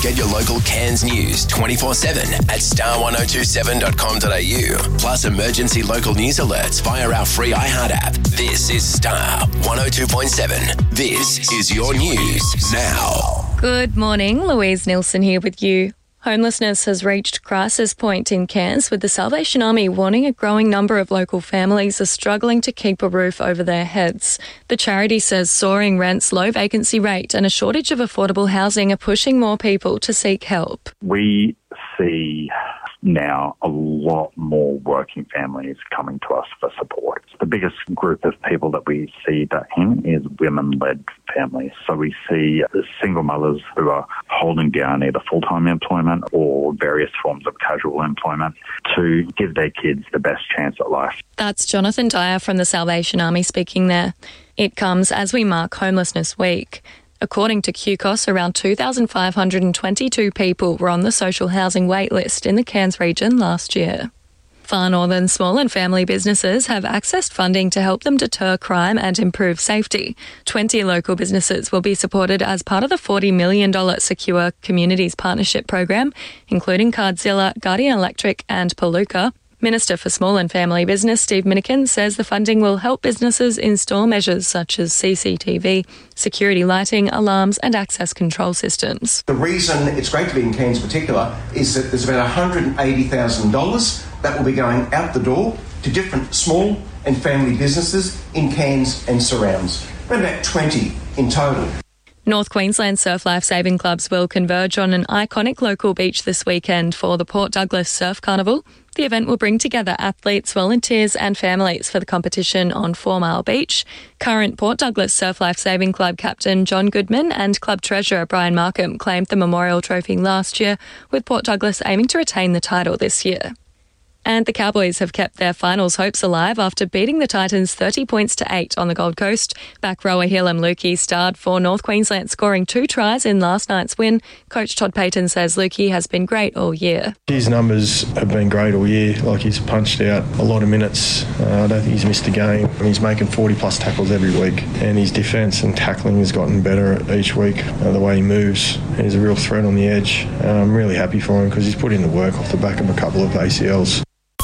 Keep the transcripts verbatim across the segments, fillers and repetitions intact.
Get your local Cairns news twenty-four seven at star one oh two seven dot com dot a u. Plus emergency local news alerts via our free iHeart app. This is Star one oh two point seven. This is your news now. Good morning, Louise Nilsson here with you. Homelessness has reached crisis point in Cairns, with the Salvation Army warning a growing number of local families are struggling to keep a roof over their heads. The charity says soaring rents, low vacancy rate and a shortage of affordable housing are pushing more people to seek help. We see now a lot more working families coming to us for support. The biggest group of people that we see that in is women-led families. So we see single mothers who are holding down either full-time employment or various forms of casual employment to give their kids the best chance at life. That's Jonathan Dyer from the Salvation Army speaking there. It comes as we mark Homelessness Week. According to Q C O S, around two thousand five hundred twenty-two people were on the social housing wait list in the Cairns region last year. Far Northern small and family businesses have accessed funding to help them deter crime and improve safety. twenty local businesses will be supported as part of the forty million dollars Secure Communities Partnership Program, including Cardzilla, Guardian Electric and Palooka. Minister for Small and Family Business Steve Minikin says the funding will help businesses install measures such as C C T V, security lighting, alarms and access control systems. The reason it's great to be in Cairns in particular is that there's about one hundred eighty thousand dollars that will be going out the door to different small and family businesses in Cairns and surrounds. About twenty in total. North Queensland Surf Life Saving Clubs will converge on an iconic local beach this weekend for the Port Douglas Surf Carnival. The event will bring together athletes, volunteers and families for the competition on Four Mile Beach. Current Port Douglas Surf Life Saving Club captain John Goodman and club treasurer Brian Markham claimed the Memorial Trophy last year, with Port Douglas aiming to retain the title this year. And the Cowboys have kept their finals hopes alive after beating the Titans thirty points to eight on the Gold Coast. Back rower Hillam Lukey starred for North Queensland, scoring two tries in last night's win. Coach Todd Payton says Lukey has been great all year. His numbers have been great all year. Like, he's punched out a lot of minutes. Uh, I don't think he's missed a game. He's making forty plus tackles every week, and his defence and tackling has gotten better each week. Uh, the way he moves, he's a real threat on the edge. Uh, I'm really happy for him because he's put in the work off the back of a couple of A C Ls.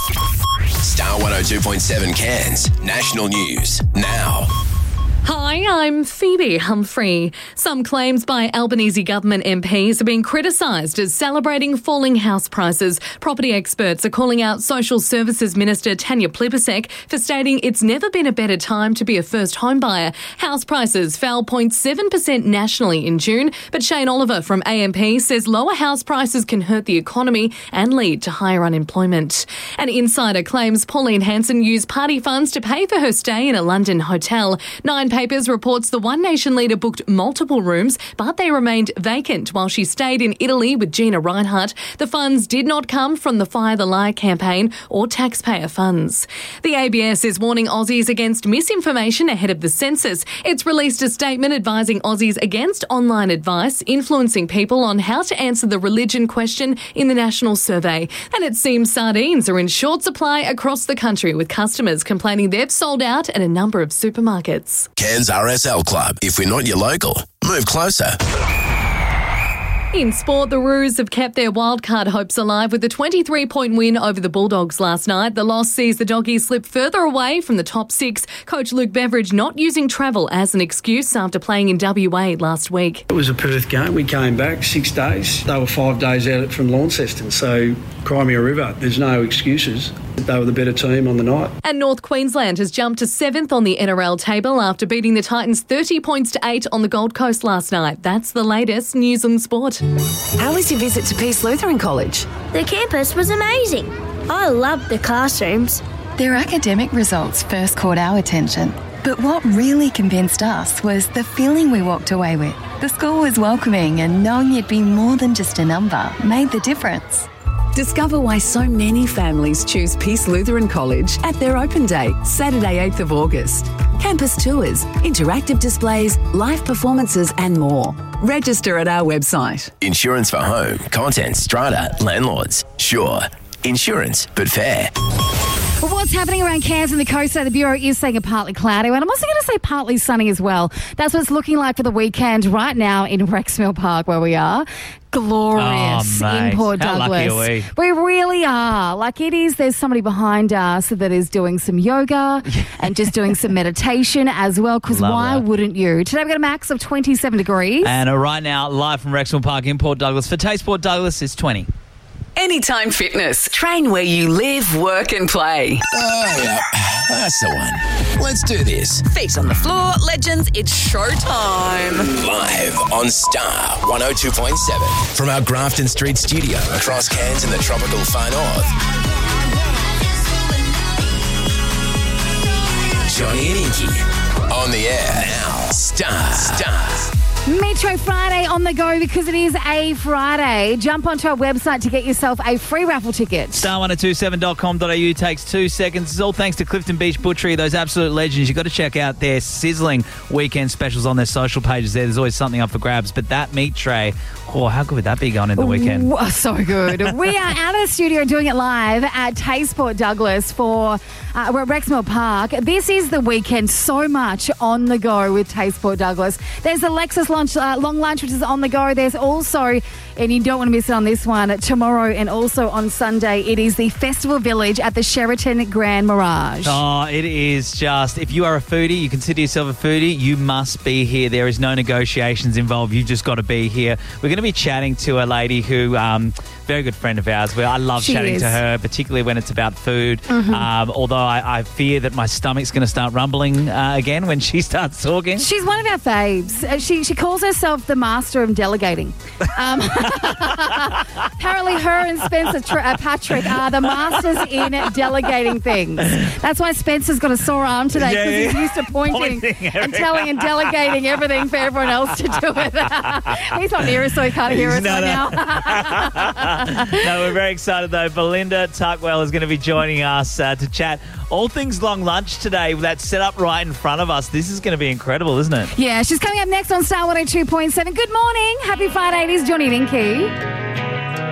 Star one oh two point seven Cairns National News now. Hi, I'm Phoebe Humphrey. Some claims by Albanese government M Ps are being criticised as celebrating falling house prices. Property experts are calling out Social Services Minister Tanya Plibersek for stating it's never been a better time to be a first home buyer. House prices fell zero point seven percent nationally in June, but Shane Oliver from A M P says lower house prices can hurt the economy and lead to higher unemployment. An insider claims Pauline Hanson used party funds to pay for her stay in a London hotel. Nine Papers reports the One Nation leader booked multiple rooms, but they remained vacant while she stayed in Italy with Gina Reinhardt. The funds did not come from the Fire the Lie campaign or taxpayer funds. The A B S is warning Aussies against misinformation ahead of the census. It's released a statement advising Aussies against online advice influencing people on how to answer the religion question in the national survey. And it seems sardines are in short supply across the country, with customers complaining they've sold out at a number of supermarkets. Cairns R S L Club. If we're not your local, move closer. In sport, the Roos have kept their wildcard hopes alive with a twenty-three point win over the Bulldogs last night. The loss sees the Doggies slip further away from the top six. Coach Luke Beveridge not using travel as an excuse after playing in W A last week. It was a Perth game. We came back six days. They were five days out from Launceston, so Crimea River, there's no excuses. They were the better team on the night. And North Queensland has jumped to seventh on the N R L table after beating the Titans thirty points to eight on the Gold Coast last night. That's the latest news and sport. How was your visit to Peace Lutheran College? The campus was amazing. I loved the classrooms. Their academic results first caught our attention. But what really convinced us was the feeling we walked away with. The school was welcoming, and knowing you'd be more than just a number made the difference. Discover why so many families choose Peace Lutheran College at their open day, Saturday eighth of August. Campus tours, interactive displays, live performances and more. Register at our website. Insurance for home, contents, strata, landlords. Sure. Insurance, but fair. Well, what's happening around Cairns and the coast? So the Bureau is saying a partly cloudy, and I'm also going to say partly sunny as well. That's what it's looking like for the weekend right now in Rexmill Park where we are. Glorious oh, in Port How Douglas. Lucky are we? we really are. Like it is, there's somebody behind us that is doing some yoga and just doing some meditation as well, because why that. wouldn't you? Today we've got a max of twenty-seven degrees. And uh, right now, live from Rexmill Park in Port Douglas. For Taste Port Douglas, it's twenty. Anytime Fitness. Train where you live, work and play. Oh, yeah. That's the one. Let's do this. Feet on the floor. Legends, it's showtime. Live on Star one oh two point seven. From our Grafton Street studio across Cairns in the tropical far north. Johnny and Inky. On the air now. Star. Star. Metro Friday on the go because it is a Friday. Jump onto our website to get yourself a free raffle ticket. star one oh two seven dot com dot a u takes two seconds. It's all thanks to Clifton Beach Butchery, those absolute legends. You've got to check out their sizzling weekend specials on their social pages there. There's always something up for grabs. But that meat tray, oh, how good would that be going in the weekend? Ooh, so good. We are out of the studio doing it live at Taste Port Douglas for uh, we're at Rexmill Park. This is the weekend. So much on the go with Taste Port Douglas. There's the Lexus lunch, uh, long lunch, which is on the go. There's also, and you don't want to miss it on this one, tomorrow and also on Sunday, it is the Festival Village at the Sheraton Grand Mirage. Oh, it is just, if you are a foodie, you consider yourself a foodie, you must be here. There is no negotiations involved. You've just got to be here. We're going to be chatting to a lady who, um, very good friend of ours. I love she chatting is. to her, particularly when it's about food. Mm-hmm. Um, although I, I fear that my stomach's going to start rumbling uh, again when she starts talking. She's one of our faves. Uh, She she calls herself the master of delegating. Um, apparently, her and Spencer Tr- uh, Patrick are the masters in delegating things. That's why Spencer's got a sore arm today, because Yeah, yeah. he's used to pointing, Pointing and telling and delegating everything for everyone else to do it. He's not near us, so he can't hear us No, right no. now. No, we're very excited though. Belinda Tuckwell is going to be joining us uh, to chat all things long lunch today. That's set up right in front of us. This is going to be incredible, isn't it? Yeah, she's coming up next on Star one oh two point seven. Good morning. Happy Friday. It is Johnny and Inky.